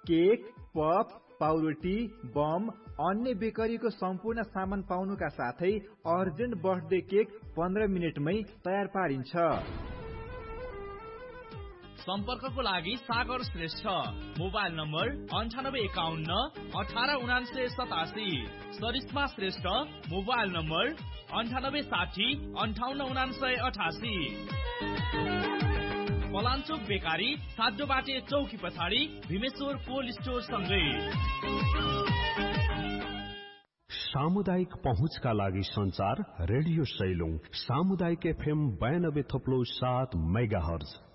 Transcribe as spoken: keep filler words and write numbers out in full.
Cake, pop, पाउरोटी, bomb, अन्य बेकरीको सम्पूर्ण सामान पाउनुका साथै अर्जेन्ट बर्थडे केक पन्ध्र मिनटमै तयार पारिन्छ। सम्पर्कको लागि सागर श्रेष्ठ, मोबाइल नम्बर अन्ठानब्बे एकाउन्न अठार उनान्सय सतासी। सरिस्मा श्रेष्ठ, मोबाइल नम्बर अन्ठानब्बे साठी अन्ठाउन्न उनान्सय अठासी। पलाञ्चोक बेकारी, साधो बाटे चौकी पछाडि, भीमेश्वर कोल्ड स्टोर सँगै। सामुदायिक पहुँचका लागि संचार रेडियो सैलुङ, सामुदायिक एफएम बयानब्बे थप्लो सात मेगा हर्ज